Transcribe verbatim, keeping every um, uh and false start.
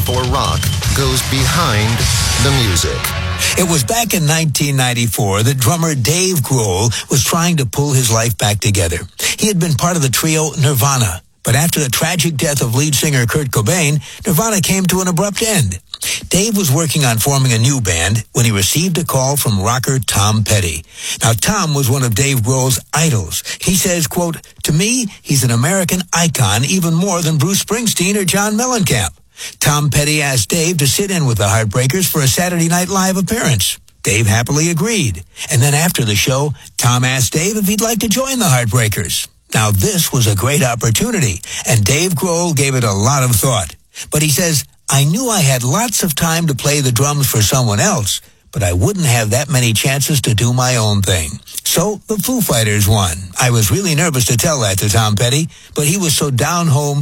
or rock goes behind the music. It was back in nineteen ninety-four that drummer Dave Grohl was trying to pull his life back together. He had been part of the trio Nirvana, but after the tragic death of lead singer Kurt Cobain, Nirvana came to an abrupt end. Dave was working on forming a new band when he received a call from rocker Tom Petty. Now, Tom was one of Dave Grohl's idols. He says, quote, "To me, he's an American icon even more than Bruce Springsteen or John Mellencamp." Tom Petty asked Dave to sit in with the Heartbreakers for a Saturday Night Live appearance. Dave happily agreed. And then after the show, Tom asked Dave if he'd like to join the Heartbreakers. Now, this was a great opportunity, and Dave Grohl gave it a lot of thought. But he says, "I knew I had lots of time to play the drums for someone else, but I wouldn't have that many chances to do my own thing." So the Foo Fighters won. I was really nervous to tell that to Tom Petty, but he was so down home